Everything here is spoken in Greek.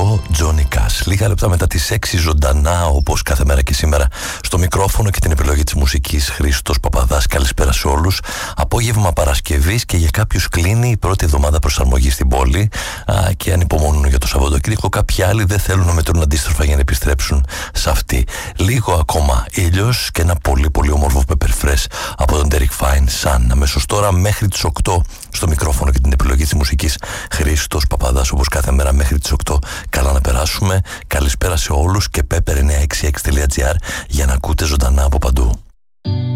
εγώ, Τζόνι Κας. Λίγα λεπτά μετά τις 6 ζωντανά, όπως κάθε μέρα και σήμερα, στο μικρόφωνο και την επιλογή της μουσικής, Χρήστος Παπαδάς. Καλησπέρα σε όλους. Απόγευμα Παρασκευής και για κάποιους κλείνει η πρώτη εβδομάδα προσαρμογής στην πόλη και ανυπομονούν για το Σαββατοκύριακο. Κάποιοι άλλοι δεν θέλουν να μετρούν αντίστροφα για να επιστρέψουν σε αυτή. Λίγο ακόμα ήλιος και ένα πολύ πολύ όμορφο pepper fresh από τον Derek Fine Sun. Αμέσως τώρα μέχρι τις 8 στο μικρόφωνο και την επιλογή της μουσικής, Χρήστος Παπαδάς, όπως κάθε μέρα μέχρι τις 8. Καλά να περάσουμε. Καλησπέρα σε όλους και pepper966.gr για να ακούτε ζωντανά από παντού.